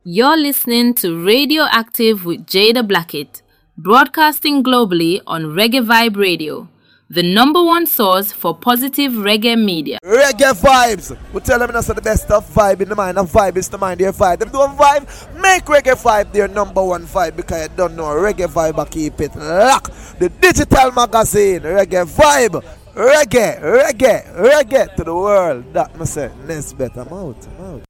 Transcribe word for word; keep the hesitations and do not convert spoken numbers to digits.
You're listening to Radioactive with Jada Blackett, broadcasting globally on Reggae Vibe Radio, the number one source for positive reggae media. Reggae vibes. We tell them that's the best of vibe in the mind. A vibe is the mind, their vibe. Them do a vibe, make reggae vibe their number one vibe, because you don't know reggae vibe, I keep it locked. The digital magazine, reggae vibe. Reggae, reggae, reggae to the world. That must say, Nesbeth, I'm out, I'm out.